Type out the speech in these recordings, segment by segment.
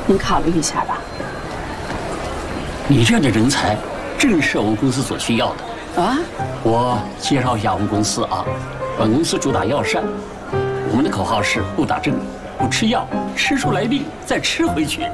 您考虑一下吧。 你这样的人才，正是我们公司所需要的。 啊？ 我介绍一下我们公司啊，本公司主打药膳，我们的口号是不打针，不吃药，吃出来病再吃回去。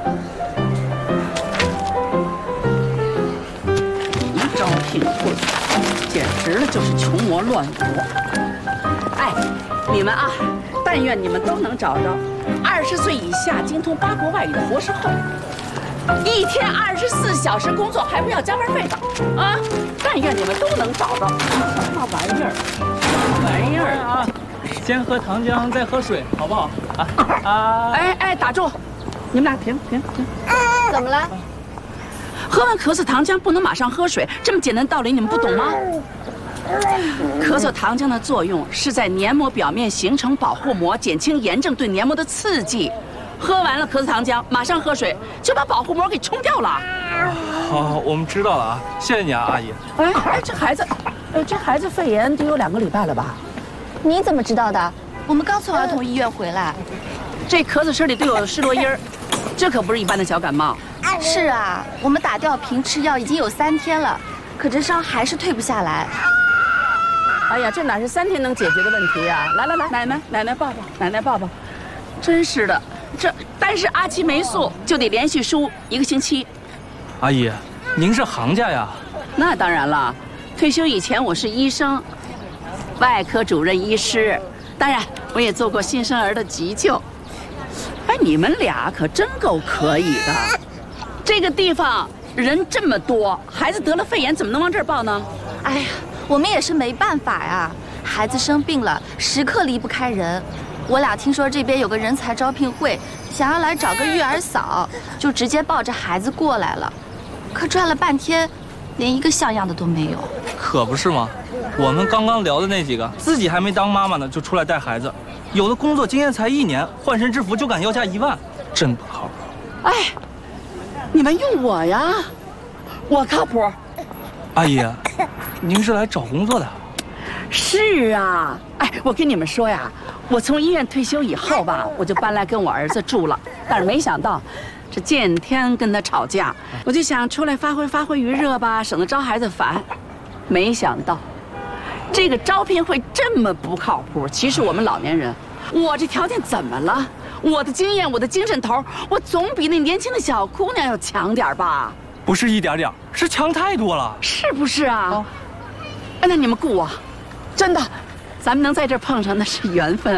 一招聘会，简直了就是穷魔乱舞。哎，你们啊，但愿你们都能找着20岁以下精通8国外语的博士后。一天24小时工作还不要加班费的啊！但愿你们都能找着什么玩意儿，玩意儿啊！ 先喝糖浆，再喝水，好不好？ 哎，打住！你们俩停！ 怎么了？ 喝完咳嗽糖浆不能马上喝水，这么简单道理你们不懂吗？咳嗽糖浆的作用是在黏膜表面形成保护膜，减轻炎症对黏膜的刺激。喝完了咳嗽糖浆，马上喝水，就把保护膜给冲掉了。 好，我们知道了啊，谢谢你啊，阿姨。 哎，这孩子肺炎得有2个礼拜了吧？ 你怎么知道的？我们刚从儿童医院回来。 这咳嗽声里都有10多音儿，这可不是一般的小感冒。 是啊，我们打吊瓶吃药已经有3天了，可这伤还是退不下来。 哎呀，这哪是3天能解决的问题呀！来，奶奶抱抱，奶奶抱抱。真是的，但是阿奇霉素就得连续输1个星期。 阿姨，您是行家呀？ 那当然了，退休以前我是医生，外科主任医师，当然我也做过新生儿的急救。哎，你们俩可真够可以的。这个地方人这么多，孩子得了肺炎怎么能往这儿报呢？ 哎呀，我们也是没办法呀，孩子生病了，时刻离不开人。我俩听说这边有个人才招聘会，想要来找个育儿嫂，就直接抱着孩子过来了。可转了半天，连一个像样的都没有。 可不是吗？我们刚刚聊的那几个，自己还没当妈妈呢，就出来带孩子，有的工作经验才1年，换身制服就敢要价1万，真不靠谱。 哎，你们用我呀，我靠谱。 阿姨，您是来找工作的？ 是啊，哎，我跟你们说呀，我从医院退休以后吧，我就搬来跟我儿子住了，但是没想到，这见天跟他吵架，我就想出来发挥余热吧，省得招孩子烦。没想到，这个招聘会这么不靠谱。其实我们老年人，我这条件怎么了？我的经验，我的精神头，我总比那年轻的小姑娘要强点吧？ 不是一点点，是强太多了， 是不是啊？哎，那你们雇我。真的，咱们能在这儿碰上那是缘分。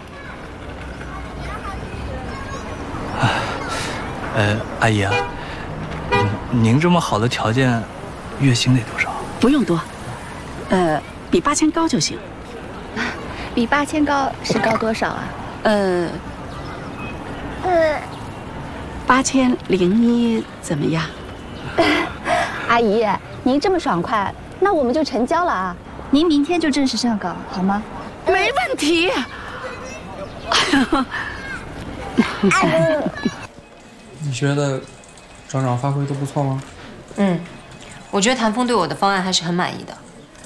阿姨啊，您这么好的条件，月薪得多少？ 不用多，比8000高就行。 比8000高是高多少啊 ？8001怎么样？ 阿姨，您这么爽快，那我们就成交了啊！您明天就正式上岗好吗？ 没问题。 你觉得厂长发挥都不错吗？ 我觉得谭峰对我的方案还是很满意的。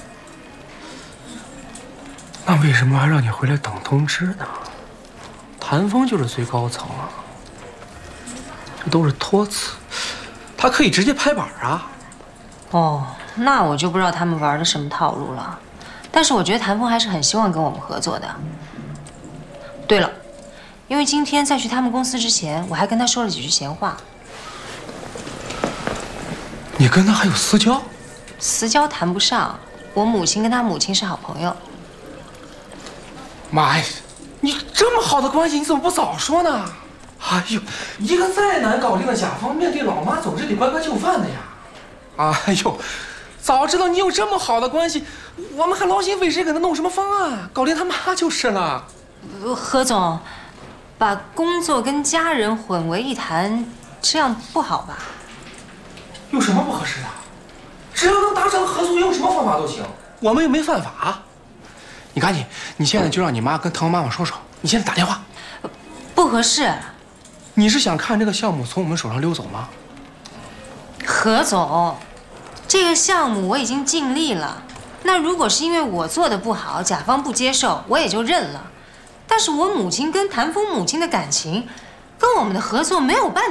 那为什么还让你回来等通知呢？谭峰就是最高层啊，这都是托词，他可以直接拍板啊。 哦，那我就不知道他们玩的什么套路了。但是我觉得谭峰还是很希望跟我们合作的。对了，因为今天在去他们公司之前，我还跟他说了几句闲话。 你跟他还有私交？ 私交谈不上，我母亲跟他母亲是好朋友。 妈呀，你这么好的关系，你怎么不早说呢？哎呦，一个再难搞定的甲方，面对老妈总是得乖乖就范的呀。哎呦，早知道你有这么好的关系，我们还劳心费时给他弄什么方案，搞定他妈就是了。 何总，把工作跟家人混为一谈，这样不好吧？ 有什么不合适的？只要能达成合作，用什么方法都行。我们又没犯法。你赶紧，你现在就让你妈跟腾妈妈说说，你现在打电话。 不合适。 你是想看这个项目从我们手上溜走吗？ 何总，这个项目我已经尽力了。那如果是因为我做的不好，甲方不接受，我也就认了。但是我母亲跟谭峰母亲的感情，跟我们的合作没有半